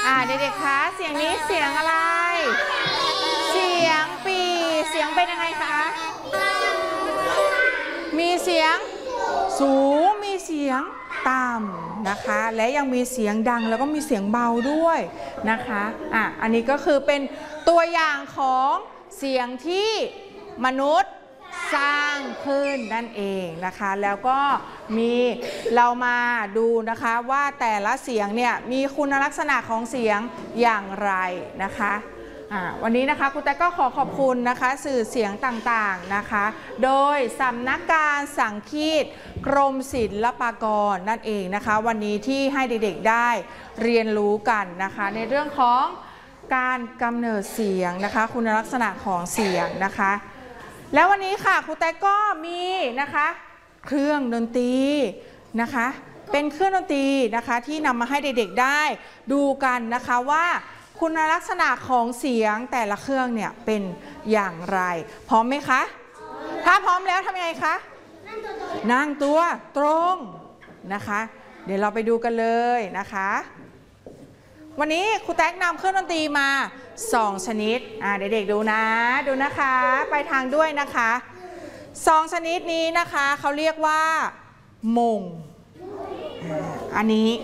เด็กๆคะเสียงนี้เสียงอะไรเสียงปีเสียงเป็นยังไงคะมีเสียงสูงมีเสียงต่ำนะคะและยังมีเสียงดังแล้วก็มีเสียงเบาด้วยนะคะอันนี้ก็คือเป็นตัวอย่างของเสียงที่มนุษย์สร้างขึ้นนั่นเองนะคะแล้วก็มีเรามาดูนะคะว่าแต่ละเสียงเนี่ยมีคุณลักษณะของเสียงอย่างไรนะคะวันนี้นะคะครูแต๊กก็ขอบคุณนะคะสื่อเสียงต่างๆนะคะโดยสำนักการสังคีตกรมศิลปากรนั่นเองนะคะวันนี้ที่ให้เด็กๆได้เรียนรู้กันนะคะในเรื่องของการกำเนิดเสียงนะคะคุณลักษณะของเสียงนะคะแล้ววันนี้ค่ะครูแต๊กก็มีนะคะเครื่องดนตรีนะคะเป็นเครื่องดนตรีนะคะที่นำมาให้เด็กๆได้ดูกันนะคะว่าคุณลักษณะของเสียงแต่ละเครื่องเนี่ยเป็นอย่างไรพร้อมไหมคะถ้าพร้อมแล้วทำยังไงคะนั่งตัวตรงนะคะเดี๋ยวเราไปดูกันเลยนะคะวันนี้ครูแต๊กนำเครื่องดนตรีมา2ชนิดเด็กๆดูนะคะไปทางด้วยนะคะ2ชนิดนี้นะคะเขาเรียกว่ามงอัน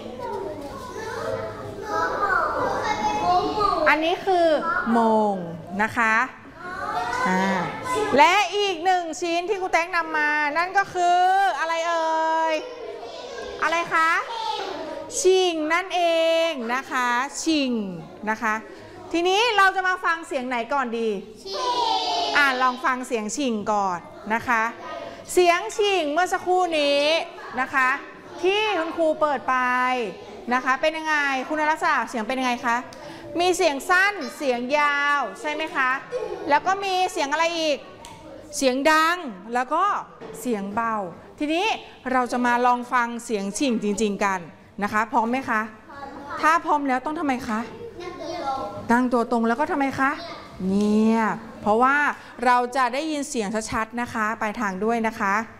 นี้คือมงนะคะและอีก1ชิ้นที่ครูแต๊กนำมานั่นก็คืออะไรเอ่ยอะไรคะชิงนั่นเองนะคะชิงนะคะทีนี้เราจะมาฟังเสียงไหนก่อนดีลองฟังเสียงชิงก่อนนะคะเสียงชิงเมื่อสักครู่นี้นะคะที่คุณครูเปิดไปนะคะเป็นยังไงคุณลักษณะเสียงเป็นยังไงคะมีเสียงสั้นเสียงยาวใช่ไหมคะแล้วก็มีเสียงอะไรอีกเสียงดังแล้วก็เสียงเบาทีนี้เราจะมาลองฟังเสียงชิงจริงๆกันนะคะพร้อมไหมคะถ้าพร้อมแล้วต้องทำไมคะนั่งตัวตรงแล้วก็ทำไมคะเงียบเพราะว่าเราจะได้ยินเสียงชัดๆนะคะไปทางด้วยนะคะ